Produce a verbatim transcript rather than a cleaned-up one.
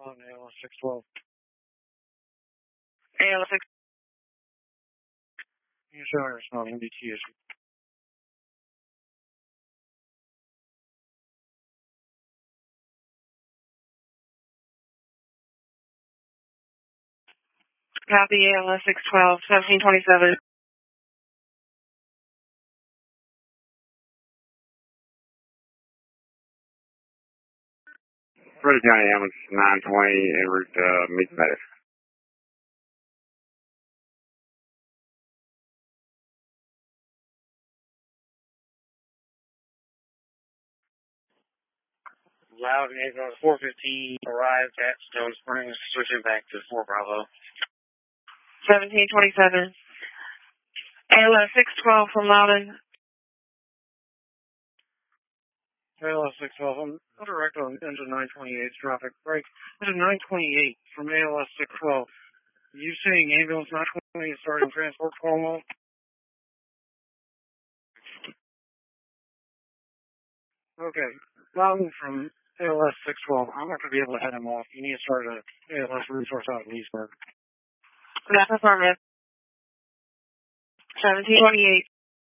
On A L S six twelve. A L S six. You show her small M D T issue. Copy A L S six twelve, seventeen twenty-seven. Freddy County Ambulance nine twenty en route to uh, meet the medic. Loud and four fifteen arrived at Stone Springs, switching back to four Bravo. seventeen twenty-seven. A L S six twelve from Loudon. A L S six twelve, I'm direct on engine nine twenty-eight, traffic break. Engine nine twenty-eight from A L S six twelve. You saying ambulance nine twenty-eight starting transport Cornwall? Okay. Loudon from A L S six twelve. I'm not going to be able to head him off. You need to start a A L S resource out of Leesburg. That's affirmative. seventeen twenty-eight.